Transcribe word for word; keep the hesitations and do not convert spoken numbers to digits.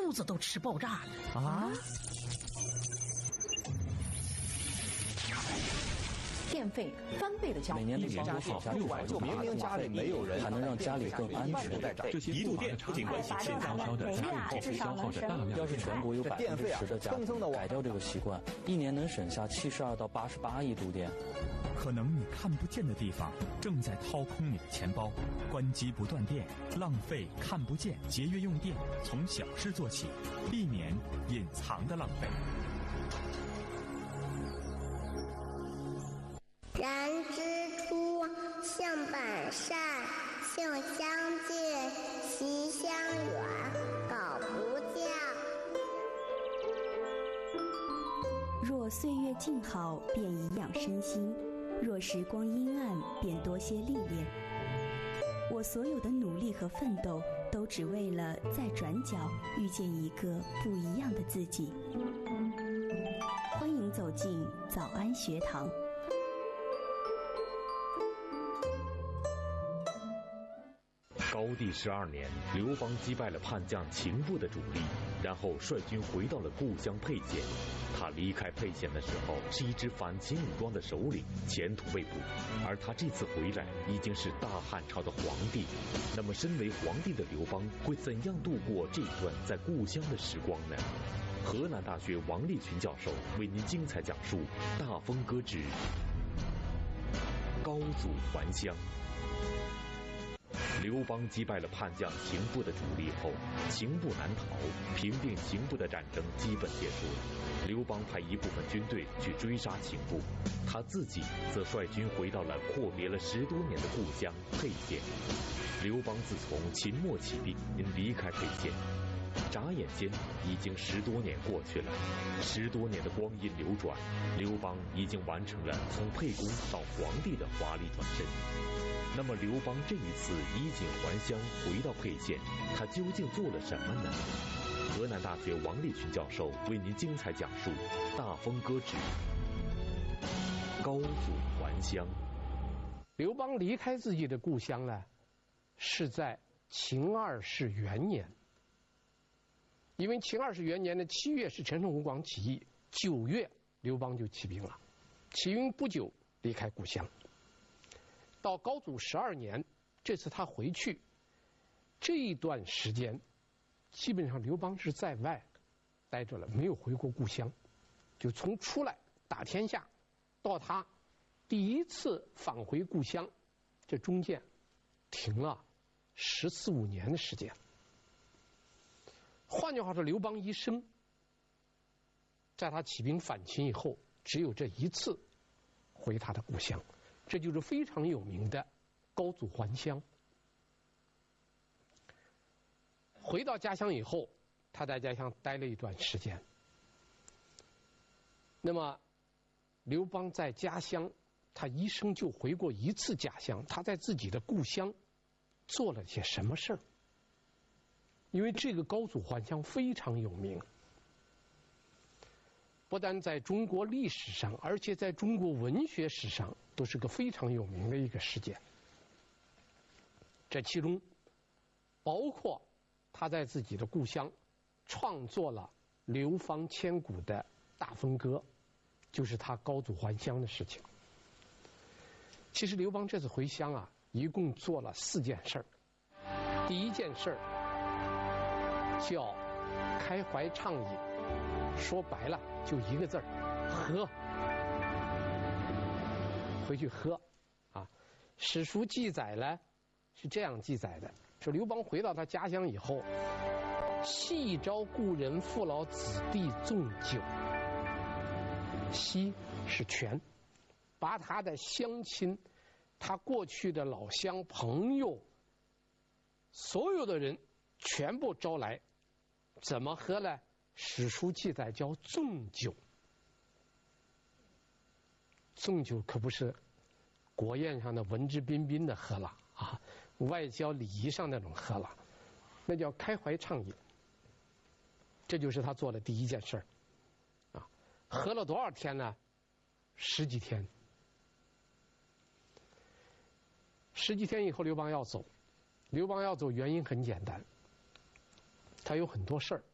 肚子都吃爆炸了啊！ 电费翻倍的交， 每年的家庭下六百就明明家里没有人，还能让家里更安全。 这些移动电不仅关系轻飘飘的家里后费消耗着大量。 要是全国有百分之十的家庭改掉这个习惯，一年能省下七十二到八十八亿度电。 可能你看不见的地方正在掏空你的钱包。关机不断电，浪费看不见，节约用电，从小事做起，避免隐藏的浪费。 人之初，性本善，性相近，习相远，苟不教。 若岁月静好，便颐养身心；若时光阴暗，便多些历练。我所有的努力和奋斗，都只为了在转角遇见一个不一样的自己。欢迎走进早安学堂。 高帝十二年，刘邦击败了叛将秦部的主力，然后率军回到了故乡沛县。他离开沛县的时候是一支反秦武装的首领，前途未卜。而他这次回来已经是大汉朝的皇帝。那么身为皇帝的刘邦会怎样度过这段在故乡的时光呢？河南大学王立群教授为您精彩讲述大风歌之高祖还乡。刘邦击败了叛将秦部的主力后，秦部难逃，平定秦部的战争基本结束了。刘邦派一部分军队去追杀秦部，他自己则率军回到了阔别了十多年的故乡沛县。刘邦自从秦末起兵，因离开沛县，眨眼间已经十多年过去了。十多年的光阴流转，刘邦已经完成了从沛公到皇帝的华丽转身。那么刘邦这一次衣锦还乡回到沛县，他究竟做了什么呢？河南大学王立群教授为您精彩讲述大风歌之高祖还乡。 刘邦离开自己的故乡呢，是在秦二世元年。因为秦二世元年的七月是陈胜吴广起义，九月刘邦就起兵了，起兵不久离开故乡。到高祖十二年，这次他回去，这一段时间基本上刘邦是在外待着了，没有回过故乡。就从出来打天下到他第一次返回故乡，这中间停了十四五年的时间。换句话说，刘邦一生在他起兵反秦以后，只有这一次回他的故乡。这就是非常有名的高祖还乡。回到家乡以后，他在家乡待了一段时间。那么刘邦在家乡，他一生就回过一次家乡，他在自己的故乡做了些什么事儿？因为这个高祖还乡非常有名，不但在中国历史上，而且在中国文学史上都是个非常有名的一个事件。这其中包括他在自己的故乡创作了流芳千古的大风歌，就是他高祖还乡的事情。其实刘邦这次回乡啊，一共做了四件事儿。第一件事儿叫开怀畅饮，说白了就一个字儿，喝。回去喝啊。史书记载呢是这样记载的，说刘邦回到他家乡以后，细招故人父老子弟纵酒。西是全，把他的乡亲，他过去的老乡朋友，所有的人全部招来。怎么喝呢？史书记载叫纵酒。纵酒可不是国宴上的文质彬彬的喝了啊，外交礼仪上那种喝了，那叫开怀畅饮。这就是他做的第一件事儿啊。喝了多少天呢？十几天。十几天以后，刘邦要走。刘邦要走原因很简单，他有很多事儿